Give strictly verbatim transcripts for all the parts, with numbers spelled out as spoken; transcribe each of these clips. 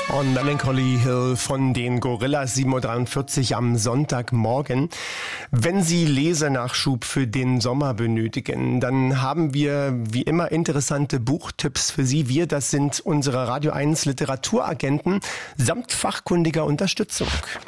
On Melancholy Hill von den Gorillaz, sieben Uhr dreiundvierzig am Sonntagmorgen. Wenn Sie Lesenachschub für den Sommer benötigen, dann haben wir wie immer interessante Buchtipps für Sie. Wir, das sind unsere Radio eins Literaturagenten samt fachkundiger Unterstützung.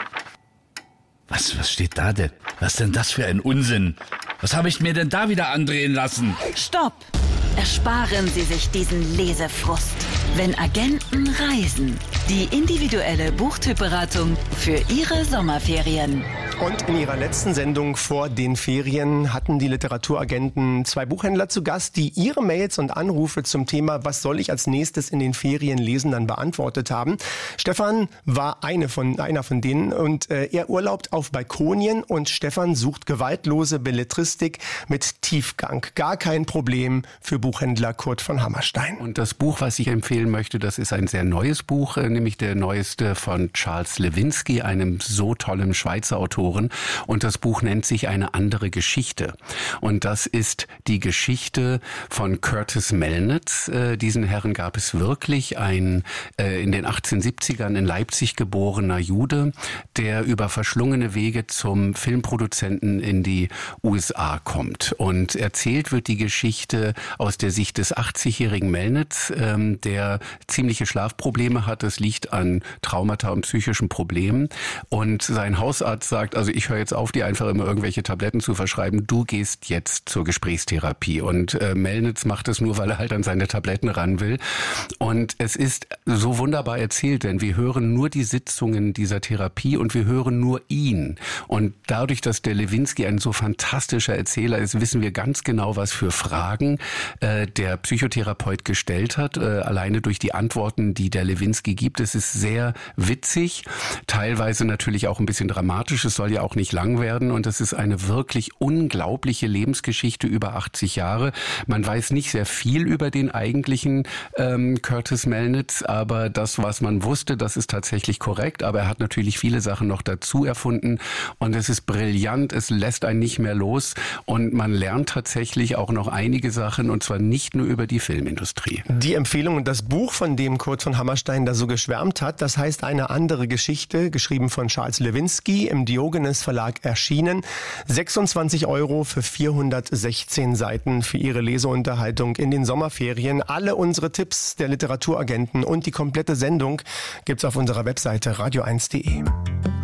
Was, was steht da denn? Was ist denn das für ein Unsinn? Was habe ich mir denn da wieder andrehen lassen? Stopp! Ersparen Sie sich diesen Lesefrust. Wenn Agenten reisen. Die individuelle Buchtippberatung für Ihre Sommerferien. Und in ihrer letzten Sendung vor den Ferien hatten die Literaturagenten zwei Buchhändler zu Gast, die ihre Mails und Anrufe zum Thema "Was soll ich als nächstes in den Ferien lesen?" dann beantwortet haben. Stefan war eine von, einer von denen und äh, er urlaubt auf Balkonien und Stefan sucht gewaltlose Belletristik mit Tiefgang. Gar kein Problem für Buchhändler Kurt von Hammerstein. Und das Buch, was ich empfehlen möchte, das ist ein sehr neues Buch, nämlich der neueste von Charles Lewinsky, einem so tollen Schweizer Autoren. Und das Buch nennt sich Eine andere Geschichte. Und das ist die Geschichte von Curtis Melnitz. Äh, diesen Herrn gab es wirklich, ein äh, in den achtzehnhundertsiebzigern in Leipzig geborener Jude, der über verschlungene Wege zum Filmproduzenten in die U S A kommt. Und erzählt wird die Geschichte aus der Sicht des achtzigjährigen Melnitz, ähm, der ziemliche Schlafprobleme hat. Das liegt an Traumata und psychischen Problemen. Und sein Hausarzt sagt, also ich höre jetzt auf, dir einfach immer irgendwelche Tabletten zu verschreiben. Du gehst jetzt zur Gesprächstherapie. Und äh, Melnitz macht es nur, weil er halt an seine Tabletten ran will. Und es ist so wunderbar erzählt, denn wir hören nur die Sitzungen dieser Therapie und wir hören nur ihn. Und dadurch, dass der Lewinsky ein so fantastischer Erzähler ist, wissen wir ganz genau, was für Fragen äh, der Psychotherapeut gestellt hat. Äh, alleine durch die Antworten, die der Lewinsky gibt. Es ist sehr witzig, teilweise natürlich auch ein bisschen dramatisch. Es soll ja auch nicht lang werden und es ist eine wirklich unglaubliche Lebensgeschichte über achtzig Jahre. Man weiß nicht sehr viel über den eigentlichen ähm, Curtis Melnitz, aber das, was man wusste, das ist tatsächlich korrekt. Aber er hat natürlich viele Sachen noch dazu erfunden und es ist brillant, es lässt einen nicht mehr los und man lernt tatsächlich auch noch einige Sachen und zwar nicht nur über die Filmindustrie. Die Empfehlung und das Buch, von dem Kurt von Hammerstein da so geschwärmt hat, das heißt Eine andere Geschichte, geschrieben von Charles Lewinsky, im Diogenes Verlag erschienen. sechsundzwanzig Euro für vierhundertsechzehn Seiten für Ihre Leseunterhaltung in den Sommerferien. Alle unsere Tipps der Literaturagenten und die komplette Sendung gibt's auf unserer Webseite radio eins punkt de.